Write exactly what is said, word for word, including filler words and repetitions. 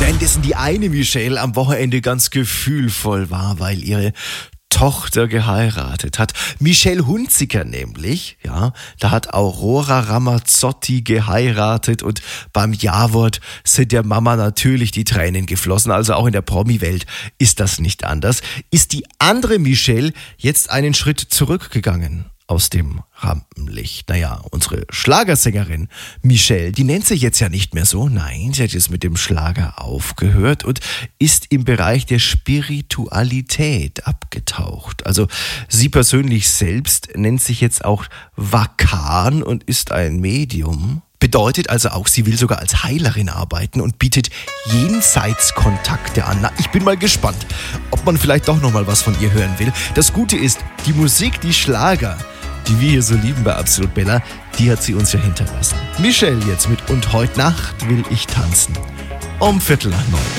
Währenddessen die eine Michelle am Wochenende ganz gefühlvoll war, weil ihre Tochter geheiratet hat. Michelle Hunziker nämlich, ja, da hat Aurora Ramazzotti geheiratet und beim Ja-Wort sind der Mama natürlich die Tränen geflossen, also auch in der Promi-Welt ist das nicht anders. Ist die andere Michelle jetzt einen Schritt zurückgegangen aus dem Rampenlicht? Naja, unsere Schlagersängerin Michelle, die nennt sich jetzt ja nicht mehr so. Nein, sie hat jetzt mit dem Schlager aufgehört und ist im Bereich der Spiritualität abgetaucht. Also sie persönlich selbst nennt sich jetzt auch Vakan und ist ein Medium. Bedeutet also auch, sie will sogar als Heilerin arbeiten und bietet Jenseitskontakte an. Na, ich bin mal gespannt, ob man vielleicht doch noch mal was von ihr hören will. Das Gute ist, die Musik, die Schlager, die wir hier so lieben bei Absolut Bella, die hat sie uns ja hinterlassen. Michelle jetzt mit Und heute Nacht will ich tanzen. Um Viertel nach neun.